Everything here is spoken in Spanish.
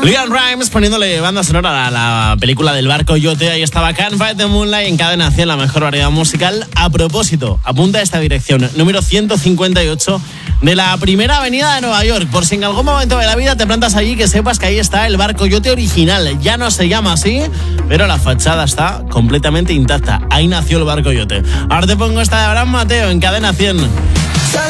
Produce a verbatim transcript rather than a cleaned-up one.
Leon Rimes poniéndole banda sonora a la película del barco Yote. Ahí estaba Can't Fight the Moonlight en Cadena cien, la mejor variedad musical. A propósito, apunta a esta dirección, número ciento cincuenta y ocho de la primera avenida de Nueva York. Por si en algún momento de la vida te plantas allí, que sepas que ahí está el barco Yote original. Ya no se llama así, pero la fachada está completamente intacta. Ahí nació el barco Yote. Ahora te pongo esta de Abraham Mateo en Cadena cien.